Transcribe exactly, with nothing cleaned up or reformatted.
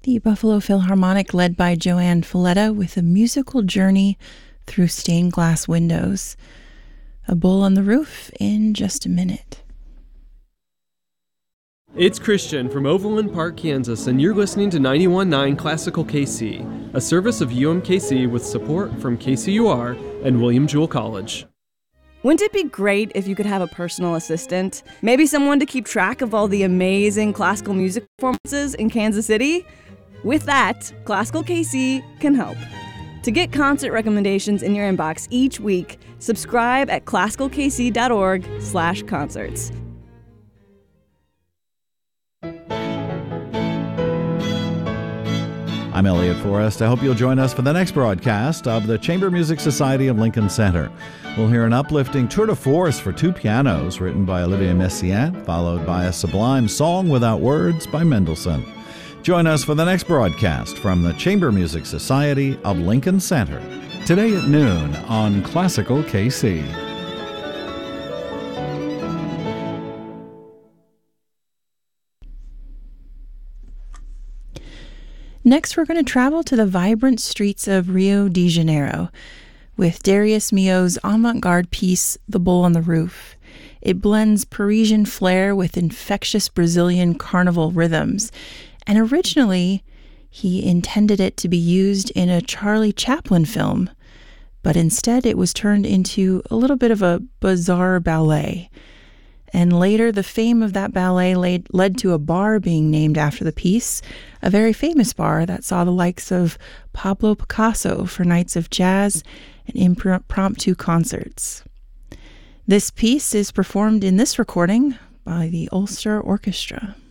The Buffalo Philharmonic, led by Joanne Falletta, with a musical journey through stained glass windows. A Bull on the Roof in just a minute. It's Christian from Overland Park, Kansas, and you're listening to ninety-one point nine Classical K C, a service of U M K C with support from K C U R and William Jewell College. Wouldn't it be great if you could have a personal assistant? Maybe someone to keep track of all the amazing classical music performances in Kansas City? With that, Classical K C can help. To get concert recommendations in your inbox each week, subscribe at classical k c dot org slash concerts. I'm Elliot Forrest. I hope you'll join us for the next broadcast of the Chamber Music Society of Lincoln Center. We'll hear an uplifting tour de force for two pianos written by Olivier Messiaen, followed by a sublime song without words by Mendelssohn. Join us for the next broadcast from the Chamber Music Society of Lincoln Center, today at noon on Classical K C. Next, we're going to travel to the vibrant streets of Rio de Janeiro with Darius Milhaud's avant-garde piece, The Bull on the Roof. It blends Parisian flair with infectious Brazilian carnival rhythms, and originally he intended it to be used in a Charlie Chaplin film, but instead it was turned into a little bit of a bizarre ballet. And later, the fame of that ballet laid, led to a bar being named after the piece, a very famous bar that saw the likes of Pablo Picasso for nights of jazz and impromptu concerts. This piece is performed in this recording by the Ulster Orchestra.